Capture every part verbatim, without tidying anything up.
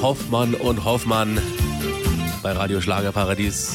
Hoffmann und Hoffmann bei Radio Schlagerparadies.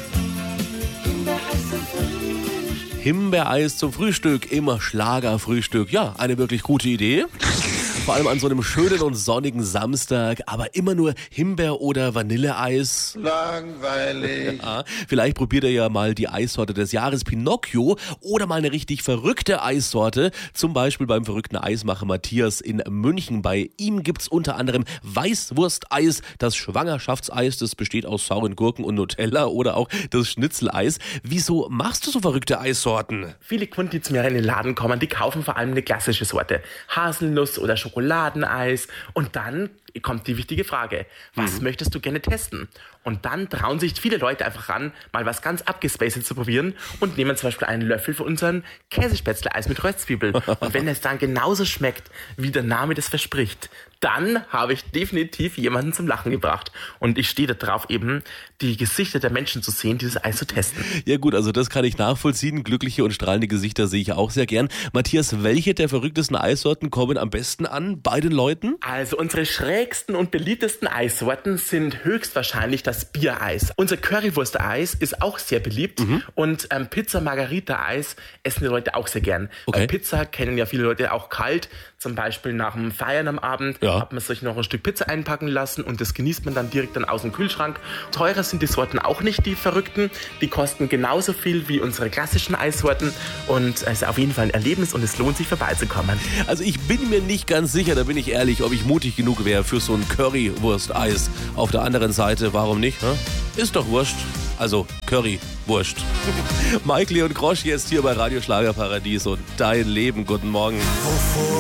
Himbeereis zum Frühstück, immer Schlagerfrühstück. Ja, eine wirklich gute Idee. Vor allem an so einem schönen und sonnigen Samstag, aber immer nur Himbeer- oder Vanilleeis. Langweilig. Ja, vielleicht probiert ihr ja mal die Eissorte des Jahres Pinocchio oder mal eine richtig verrückte Eissorte. Zum Beispiel beim verrückten Eismacher Matthias in München. Bei ihm gibt's unter anderem Weißwursteis, das Schwangerschaftseis, das besteht aus sauren Gurken und Nutella, oder auch das Schnitzeleis. Wieso machst du so verrückte Eissorten? Viele Kunden, die zu mir in den Laden kommen, die kaufen vor allem eine klassische Sorte. Haselnuss oder Schokoladeneis. Und dann kommt die wichtige Frage. Was mhm. möchtest du gerne testen? Und dann trauen sich viele Leute einfach ran, mal was ganz abgespaced zu probieren und nehmen zum Beispiel einen Löffel für unseren Käsespätzle-Eis mit Röstzwiebeln. Und wenn es dann genauso schmeckt, wie der Name das verspricht, dann habe ich definitiv jemanden zum Lachen gebracht. Und ich stehe darauf eben, die Gesichter der Menschen zu sehen, dieses Eis zu testen. Ja gut, also das kann ich nachvollziehen. Glückliche und strahlende Gesichter sehe ich auch sehr gern. Matthias, welche der verrücktesten Eissorten kommen am besten an bei den Leuten? Also unsere schrägsten und beliebtesten Eissorten sind höchstwahrscheinlich das Biereis. Unser Currywursteis ist auch sehr beliebt. Mhm. Und ähm, Pizza Margarita Eis essen die Leute auch sehr gern. Okay. Weil Pizza kennen ja viele Leute auch kalt. Zum Beispiel nach dem Feiern am Abend ja. hat man sich noch ein Stück Pizza einpacken lassen und das genießt man dann direkt dann aus dem Kühlschrank. Teurer sind die Sorten auch nicht, die verrückten. Die kosten genauso viel wie unsere klassischen Eissorten. Und es ist auf jeden Fall ein Erlebnis und es lohnt sich vorbeizukommen. Also ich bin mir nicht ganz sicher, da bin ich ehrlich, ob ich mutig genug wäre für so ein Currywurst-Eis. Auf der anderen Seite, warum nicht? Ne? Ist doch wurscht. Also Currywurst. Mike Leon Grosch jetzt hier bei Radio Schlagerparadies und dein Leben. Guten Morgen. Wovor